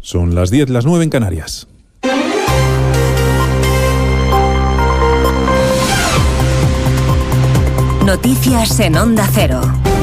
Son las 10, las 9 en Canarias. Noticias en Onda Cero.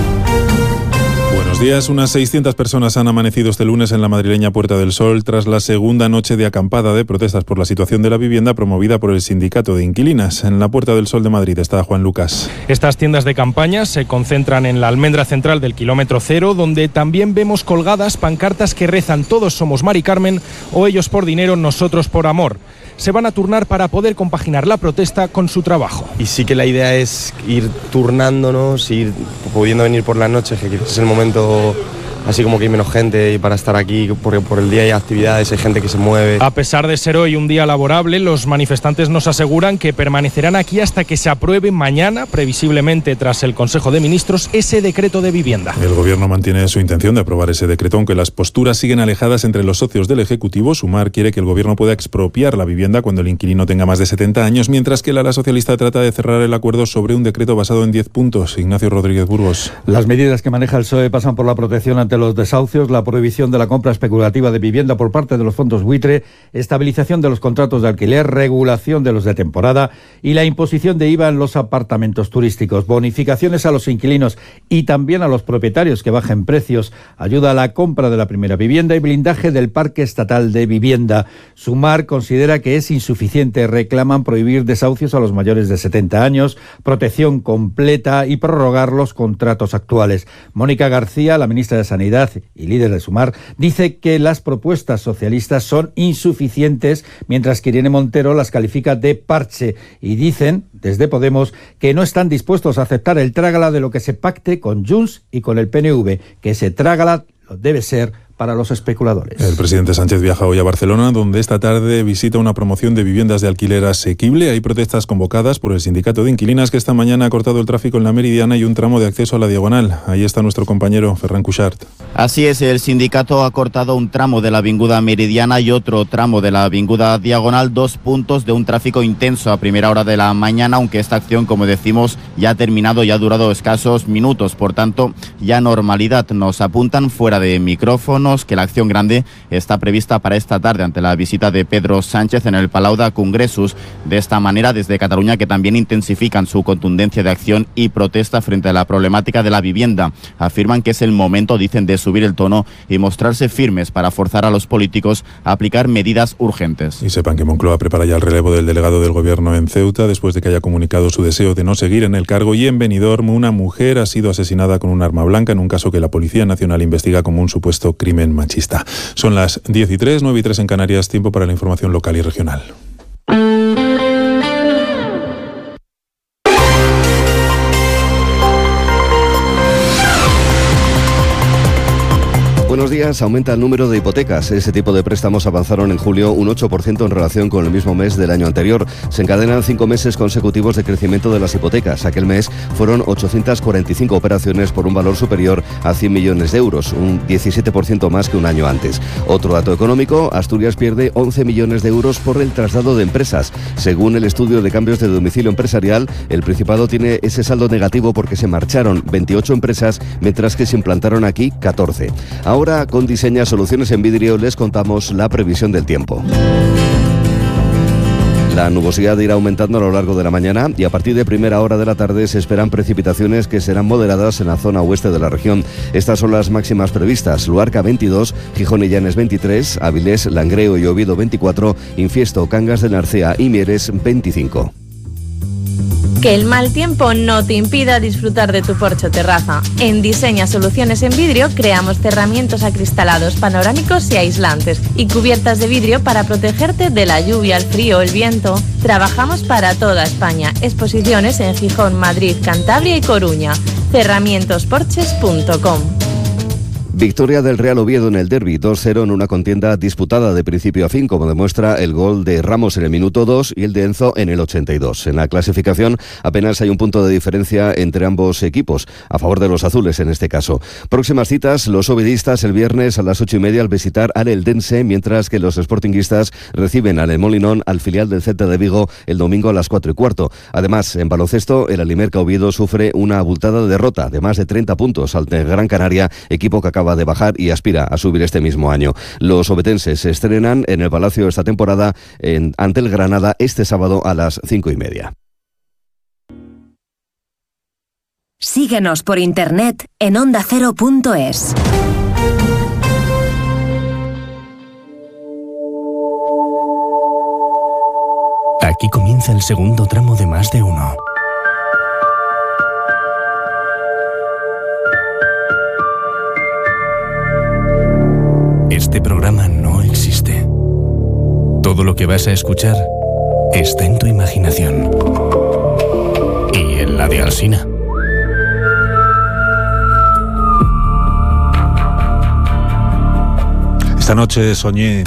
Buenos días. Unas 600 personas han amanecido este lunes en la madrileña Puerta del Sol tras la segunda noche de acampada de protestas por la situación de la vivienda promovida por el Sindicato de Inquilinas. En la Puerta del Sol de Madrid está Juan Lucas. Estas tiendas de campaña se concentran en la almendra central del kilómetro cero, donde también vemos colgadas pancartas que rezan "Todos somos Mari Carmen" o "Ellos por dinero, nosotros por amor". Se van a turnar para poder compaginar la protesta con su trabajo. Y sí que la idea es ir turnándonos, ir pudiendo venir por las noches, que quizás es el momento así como que hay menos gente y para estar aquí, porque por el día hay actividades, hay gente que se mueve. A pesar de ser hoy un día laborable, los manifestantes nos aseguran que permanecerán aquí hasta que se apruebe mañana, previsiblemente tras el Consejo de Ministros, ese decreto de vivienda. El Gobierno mantiene su intención de aprobar ese decreto, aunque las posturas siguen alejadas entre los socios del Ejecutivo. Sumar quiere que el Gobierno pueda expropiar la vivienda cuando el inquilino tenga más de 70 años, mientras que el ala socialista trata de cerrar el acuerdo sobre un decreto basado en 10 puntos. Ignacio Rodríguez Burgos. Las medidas que maneja el PSOE pasan por la protección ante los desahucios, la prohibición de la compra especulativa de vivienda por parte de los fondos buitre, estabilización de los contratos de alquiler, regulación de los de temporada y la imposición de IVA en los apartamentos turísticos, bonificaciones a los inquilinos y también a los propietarios que bajen precios, ayuda a la compra de la primera vivienda y blindaje del parque estatal de vivienda. Sumar considera que es insuficiente, reclaman prohibir desahucios a los mayores de 70 años, protección completa y prorrogar los contratos actuales. Mónica García, la ministra de Sanidad y líder de Sumar, dice que las propuestas socialistas son insuficientes, mientras que Irene Montero las califica de parche, y dicen desde Podemos que no están dispuestos a aceptar el trágala de lo que se pacte con Junts y con el PNV, que ese trágala lo debe ser para los especuladores. El presidente Sánchez viaja hoy a Barcelona, donde esta tarde visita una promoción de viviendas de alquiler asequible. Hay protestas convocadas por el Sindicato de Inquilinas, que esta mañana ha cortado el tráfico en la Meridiana y un tramo de acceso a la Diagonal. Ahí está nuestro compañero Ferran Cuixart. Así es, el sindicato ha cortado un tramo de la avinguda Meridiana y otro tramo de la avinguda Diagonal, 2 puntos de un tráfico intenso a primera hora de la mañana, aunque esta acción, como decimos, ya ha terminado y ha durado escasos minutos. Por tanto, ya normalidad. Nos apuntan fuera de micrófono que la acción grande está prevista para esta tarde ante la visita de Pedro Sánchez en el Palau de Congressos. De esta manera, desde Cataluña, que también intensifican su contundencia de acción y protesta frente a la problemática de la vivienda. Afirman que es el momento, dicen, de subir el tono y mostrarse firmes para forzar a los políticos a aplicar medidas urgentes. Y sepan que Moncloa prepara ya el relevo del delegado del Gobierno en Ceuta, después de que haya comunicado su deseo de no seguir en el cargo. Y en Benidorm, una mujer ha sido asesinada con un arma blanca en un caso que la Policía Nacional investiga como un supuesto crimen machista. Son las 10:03, 9:03 en Canarias, tiempo para la información local y regional. Buenos días. Aumenta el número de hipotecas. Ese tipo de préstamos avanzaron en julio un 8% en relación con el mismo mes del año anterior. Se encadenan 5 meses consecutivos de crecimiento de las hipotecas. Aquel mes fueron 845 operaciones por un valor superior a 100 millones de euros, un 17% más que un año antes. Otro dato económico, Asturias pierde 11 millones de euros por el traslado de empresas. Según el estudio de cambios de domicilio empresarial, el Principado tiene ese saldo negativo porque se marcharon 28 empresas, mientras que se implantaron aquí 14. Ahora, con Diseña Soluciones en Vidrio, les contamos la previsión del tiempo. La nubosidad irá aumentando a lo largo de la mañana y a partir de primera hora de la tarde se esperan precipitaciones que serán moderadas en la zona oeste de la región. Estas son las máximas previstas: Luarca 22, Gijón y Llanes 23, Avilés, Langreo y Oviedo 24, Infiesto, Cangas de Narcea y Mieres 25. Que el mal tiempo no te impida disfrutar de tu porche o terraza. En Diseña Soluciones en Vidrio creamos cerramientos acristalados, panorámicos y aislantes y cubiertas de vidrio para protegerte de la lluvia, el frío o el viento. Trabajamos para toda España. Exposiciones en Gijón, Madrid, Cantabria y Coruña. Cerramientosporches.com. Victoria del Real Oviedo en el derbi, 2-0 en una contienda disputada de principio a fin, como demuestra el gol de Ramos en el minuto 2 y el de Enzo en el 82. En la clasificación apenas hay un punto de diferencia entre ambos equipos, a favor de los azules en este caso. Próximas citas, los ovidistas el viernes a las 8:30 al visitar al Eldense, mientras que los sportinguistas reciben al El Molinón, al filial del Celta de Vigo, el domingo a las 4:15. Además, en baloncesto, el Alimerca Oviedo sufre una abultada derrota de más de 30 puntos ante Gran Canaria, equipo que acaba acaba de bajar y aspira a subir este mismo año. Los obetenses se estrenan en el Palacio esta temporada ante el Granada este sábado a las 5:30. Síguenos por internet en ondacero.es. Aquí comienza el segundo tramo de Más de Uno. Este programa no existe. Todo lo que vas a escuchar está en tu imaginación. Y en la de Alsina. Esta noche soñé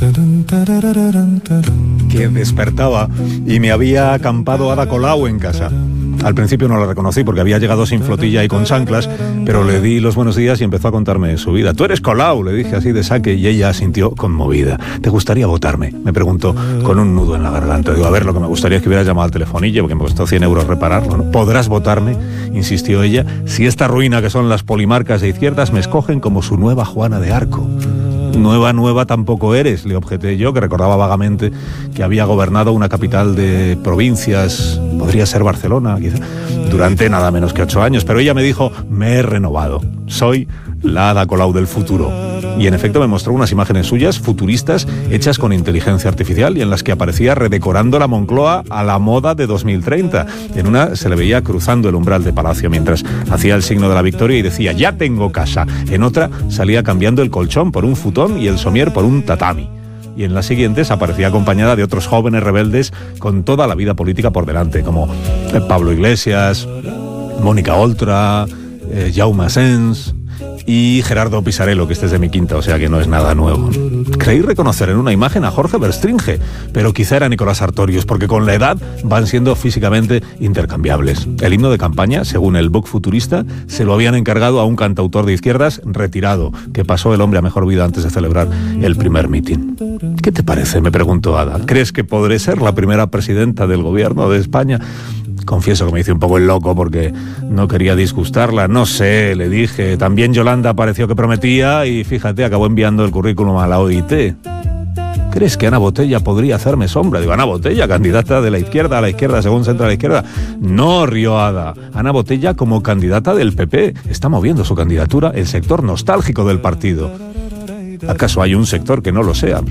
que despertaba y me había acampado Ada Colau en casa. Al principio no la reconocí porque había llegado sin flotilla y con chanclas, pero le di los buenos días y empezó a contarme su vida. «Tú eres Colau», le dije así de saque, y ella sintió conmovida. «¿Te gustaría votarme?», me preguntó con un nudo en la garganta. Digo, a ver, lo que me gustaría es que hubieras llamado al telefonillo, porque me costó 100 euros repararlo, ¿no? «¿Podrás votarme?», insistió ella, «si esta ruina que son las polimarcas de izquierdas me escogen como su nueva Juana de Arco». Nueva tampoco eres, le objeté yo, que recordaba vagamente que había gobernado una capital de provincias, podría ser Barcelona, quizá, durante nada menos que 8 años. Pero ella me dijo, me he renovado, soy la Ada Colau del futuro. Y en efecto me mostró unas imágenes suyas futuristas hechas con inteligencia artificial y en las que aparecía redecorando la Moncloa a la moda de 2030. En una se le veía cruzando el umbral de Palacio mientras hacía el signo de la victoria y decía, ya tengo casa. En otra salía cambiando el colchón por un futón y el somier por un tatami. Y en las siguientes aparecía acompañada de otros jóvenes rebeldes con toda la vida política por delante, como Pablo Iglesias, Mónica Oltra, Jaume Asens y Gerardo Pisarello, que este es de mi quinta, o sea que no es nada nuevo. Creí reconocer en una imagen a Jorge Verstringe, pero quizá era Nicolás Artorius, porque con la edad van siendo físicamente intercambiables. El himno de campaña, según el book futurista, se lo habían encargado a un cantautor de izquierdas retirado, que pasó el hombre a mejor vida antes de celebrar el primer mitin. ¿Qué te parece?, me preguntó Ada. ¿Crees que podré ser la primera presidenta del gobierno de España? Confieso que me hice un poco el loco porque no quería disgustarla. No sé, le dije. También Yolanda pareció que prometía y fíjate, acabó enviando el currículum a la OIT. ¿Crees que Ana Botella podría hacerme sombra? Digo, Ana Botella, candidata de la izquierda a la izquierda, según centro de la izquierda. No, rió Ada. Ana Botella como candidata del PP. Está moviendo su candidatura el sector nostálgico del partido. ¿Acaso hay un sector que no lo sea?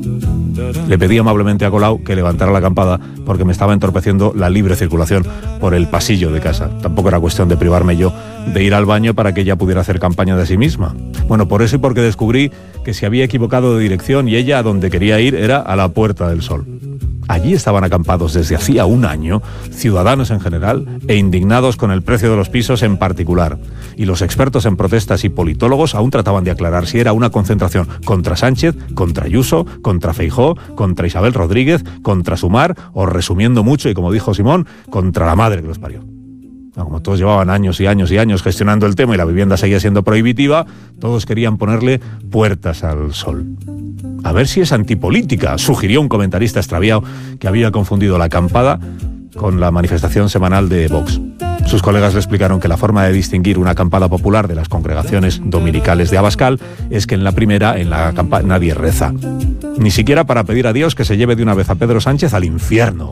Le pedí amablemente a Colau que levantara la acampada porque me estaba entorpeciendo la libre circulación por el pasillo de casa. Tampoco era cuestión de privarme yo de ir al baño para que ella pudiera hacer campaña de sí misma. Bueno, por eso y porque descubrí que se había equivocado de dirección y ella a donde quería ir era a la Puerta del Sol. Allí estaban acampados desde hacía un año ciudadanos en general e indignados con el precio de los pisos en particular. Y los expertos en protestas y politólogos aún trataban de aclarar si era una concentración contra Sánchez, contra Ayuso, contra Feijóo, contra Isabel Rodríguez, contra Sumar o, resumiendo mucho y como dijo Simón, contra la madre que los parió. Como todos llevaban años y años y años gestionando el tema y la vivienda seguía siendo prohibitiva, todos querían ponerle puertas al sol. A ver si es antipolítica, sugirió un comentarista extraviado que había confundido la acampada con la manifestación semanal de Vox. Sus colegas le explicaron que la forma de distinguir una acampada popular de las congregaciones dominicales de Abascal es que en la primera, en la acampada, nadie reza. Ni siquiera para pedir a Dios que se lleve de una vez a Pedro Sánchez al infierno.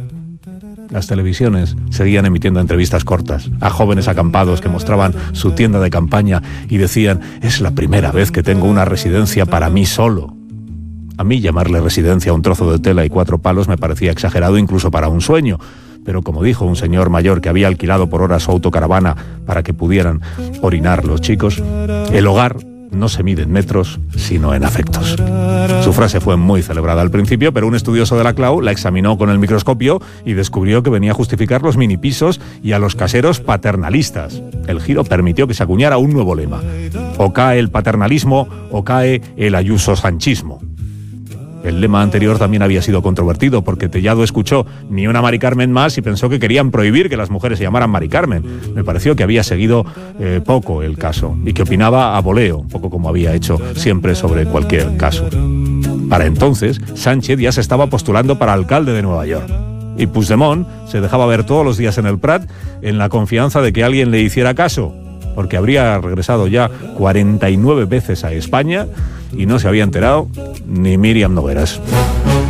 Las televisiones seguían emitiendo entrevistas cortas a jóvenes acampados que mostraban su tienda de campaña y decían, es la primera vez que tengo una residencia para mí solo. A mí llamarle residencia a un trozo de tela y 4 palos me parecía exagerado incluso para un sueño. Pero como dijo un señor mayor que había alquilado por horas su autocaravana para que pudieran orinar los chicos, el hogar no se mide en metros, sino en afectos. Su frase fue muy celebrada al principio, pero un estudioso de la CLAU la examinó con el microscopio y descubrió que venía a justificar los minipisos y a los caseros paternalistas. El giro permitió que se acuñara un nuevo lema. O cae el paternalismo o cae el ayuso-sanchismo. El lema anterior también había sido controvertido porque Tellado escuchó ni una Mari Carmen más y pensó que querían prohibir que las mujeres se llamaran Mari Carmen. Me pareció que había seguido poco el caso y que opinaba a voleo, un poco como había hecho siempre sobre cualquier caso. Para entonces, Sánchez ya se estaba postulando para alcalde de Nueva York. Y Puigdemont se dejaba ver todos los días en el Prat en la confianza de que alguien le hiciera caso. porque habría regresado ya 49 veces a España y no se había enterado ni Míriam Nogueras.